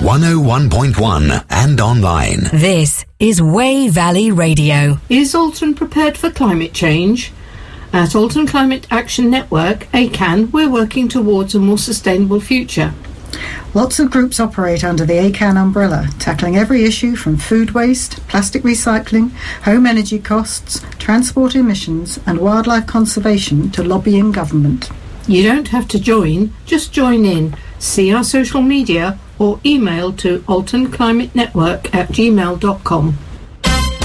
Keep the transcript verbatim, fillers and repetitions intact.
one oh one point one and online. This is Wey Valley Radio. Is Alton prepared for climate change? At Alton Climate Action Network, A C A N, we're working towards a more sustainable future. Lots of groups operate under the A C A N umbrella, tackling every issue from food waste, plastic recycling, home energy costs, transport emissions and wildlife conservation to lobbying government. You don't have to join, just join in. See our social media or email to alton climate network at gmail dot com.